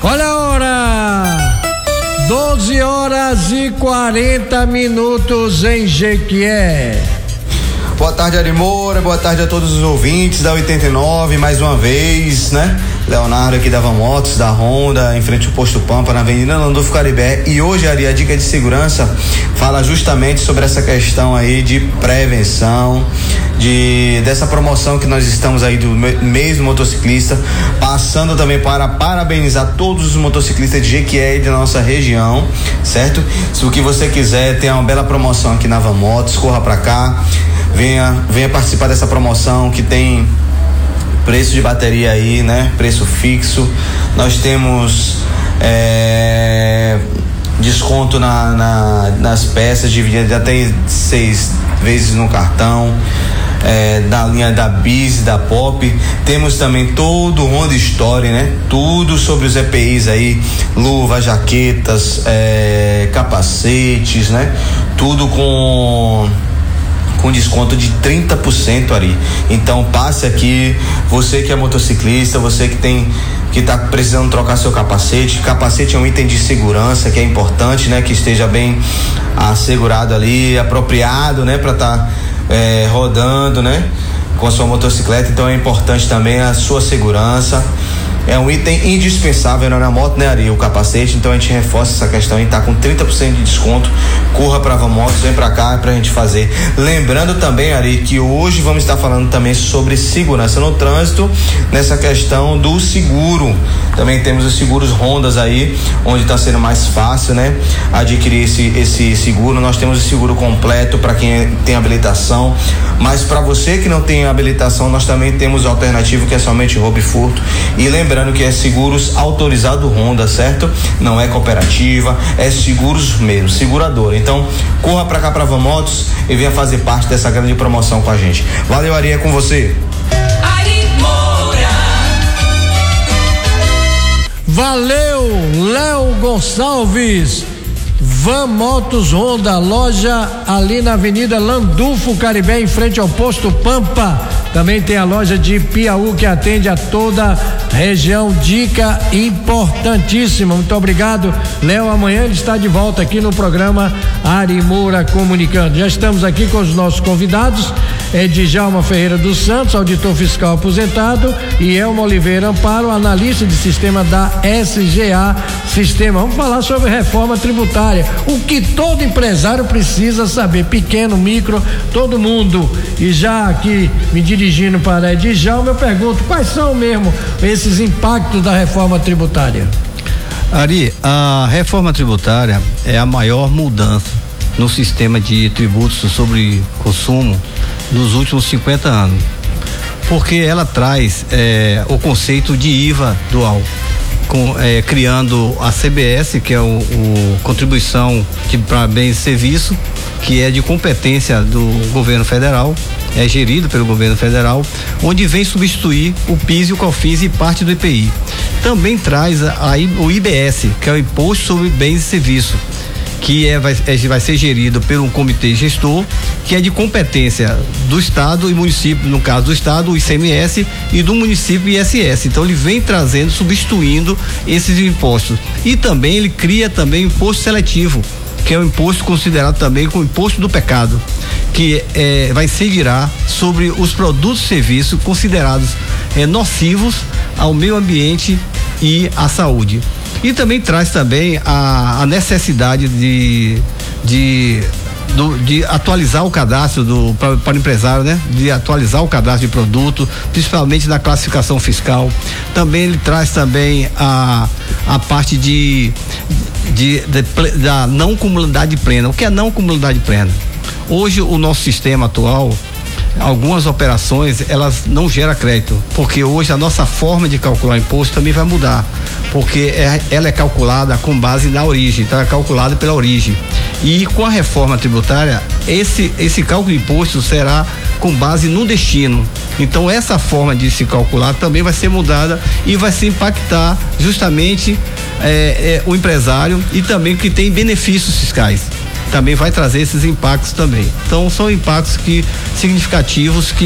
Olha a hora! 12h40 em Jequié. Boa tarde, Ari Moura, boa tarde a todos os ouvintes da 89, mais uma vez, né? Leonardo aqui da Van Motos, da Honda, em frente ao Posto Pampa, na Avenida Landulfo Caribé. E hoje, Ari, a dica de segurança fala justamente sobre essa questão aí de prevenção, dessa promoção que nós estamos aí do mês do motociclista, passando também para parabenizar todos os motociclistas de Jequié e da nossa região, certo? Se o que você quiser, tem uma bela promoção aqui na Van Motos, corra pra cá, venha participar dessa promoção que tem preço de bateria aí, né? Preço fixo. Nós temos desconto nas peças, já tem 6 vezes no cartão. Da linha da Biz, da Pop. Temos também todo o Honda Story, né? Tudo sobre os EPIs aí, luvas, jaquetas, capacetes, né? Tudo com desconto de 30%, Ari. Então passe aqui, você que é motociclista, você que tá precisando trocar seu capacete. Capacete é um item de segurança que é importante, né? Que esteja bem assegurado ali, apropriado, né? Para tá rodando, né? Com a sua motocicleta. Então é importante também a sua segurança. É um item indispensável na moto, né, Ari? O capacete. Então a gente reforça essa questão e tá com 30% de desconto. Corra pra Van Motos, vem pra cá pra gente fazer. Lembrando também, Ari, que hoje vamos estar falando também sobre segurança no trânsito, nessa questão do seguro. Também temos os seguros Hondas aí, onde tá sendo mais fácil, né? Adquirir esse seguro. Nós temos o seguro completo para quem tem habilitação, mas para você que não tem habilitação, nós também temos o alternativo, que é somente roubo e furto. E lembrando que é seguros autorizado Honda, certo? Não é cooperativa, é seguros mesmo, seguradora. Então, corra pra cá pra Van Motos e venha fazer parte dessa grande promoção com a gente. Valeu, Ari, é com você. Ari Moura. Valeu, Léo Gonçalves. Van Motos Honda, loja ali na Avenida Landulfo Caribé, em frente ao Posto Pampa. Também tem a loja de Piauí, que atende a toda a região. Dica importantíssima. Muito obrigado, Léo. Amanhã ele está de volta aqui no programa Ari Moura Comunicando. Já estamos aqui com os nossos convidados, Djalma Ferreira dos Santos, auditor fiscal aposentado, e Elma Oliveira Amparo, analista de sistema da SGA Sistema. Vamos falar sobre reforma tributária, o que todo empresário precisa saber, pequeno, micro, todo mundo. E já aqui me dirigindo para Djalma, eu pergunto, quais são mesmo esses impactos da reforma tributária? Ari, a reforma tributária é a maior mudança no sistema de tributos sobre consumo dos últimos 50 anos, porque ela traz o conceito de IVA dual, criando a CBS, que é o contribuição para bens e serviços, que é de competência do governo federal, é gerido pelo governo federal, onde vem substituir o PIS e o COFINS e parte do IPI. Também traz o IBS, que é o Imposto sobre Bens e Serviços, que vai ser gerido pelo comitê gestor, que é de competência do estado e município, no caso do estado o ICMS, e do município ISS. Então ele vem trazendo, substituindo esses impostos. E também ele cria também o imposto seletivo, que é o imposto considerado também como imposto do pecado, que vai incidirá sobre os produtos e serviços considerados nocivos ao meio ambiente e à saúde. E também traz também a necessidade de atualizar o cadastro para o empresário, né? De atualizar o cadastro de produto, principalmente na classificação fiscal. Também ele traz também a parte da não cumulidade plena. O que é não cumulidade plena? Hoje o nosso sistema atual, algumas operações elas não geram crédito, porque hoje a nossa forma de calcular o imposto também vai mudar, porque ela é calculada com base na origem, então é calculada pela origem. E com a reforma tributária, esse cálculo de imposto será com base no destino. Então essa forma de se calcular também vai ser mudada e vai se impactar justamente o empresário e também que tem benefícios fiscais. Também vai trazer esses impactos também. Então são impactos significativos que